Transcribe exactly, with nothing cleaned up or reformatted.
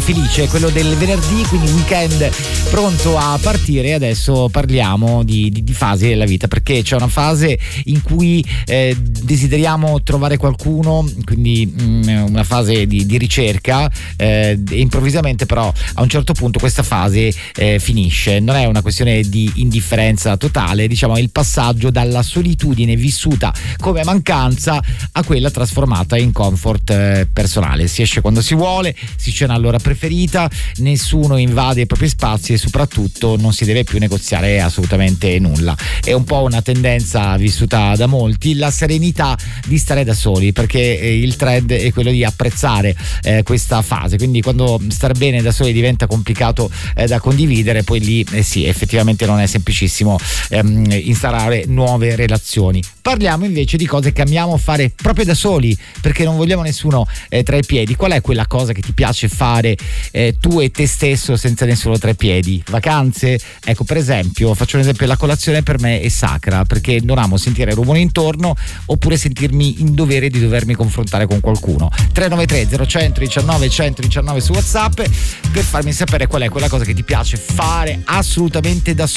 felice, quello del venerdì, quindi weekend pronto a partire. Adesso parliamo di, di, di fasi della vita, perché c'è una fase in cui eh, desideriamo trovare qualcuno, quindi mh, una fase di, di ricerca, eh, e improvvisamente però a un certo punto questa fase eh, finisce. Non è una questione di indifferenza totale, diciamo è il passaggio dalla solitudine vissuta come mancanza a quella trasformata in comfort eh, personale. Si esce quando si vuole, si cena all'ora preferita, nessuno invade i propri spazi e soprattutto non si deve più negoziare assolutamente nulla. È un po' una tendenza vissuta da molti, la serenità di stare da soli, perché eh, il trend è quello di apprezzare eh, questa fase, quindi quando stare bene da soli diventa complicato eh, da condividere, poi lì eh sì, effettivamente non è semplicissimo ehm, instaurare nuove relazioni. Parliamo invece di cose che amiamo fare proprio da soli, perché non vogliamo nessuno eh, tra i piedi. Qual è quella cosa che ti piace fare eh, tu e te stesso senza nessuno tra i piedi? Vacanze? Ecco, per esempio, faccio un esempio, la colazione per me è sacra, perché non amo sentire rumore intorno oppure sentirmi in dovere di dovermi confrontare con qualcuno. tre nove tre zero uno uno nove uno uno uno nove su WhatsApp per farmi sapere qual è quella cosa che ti piace fare assolutamente da solo.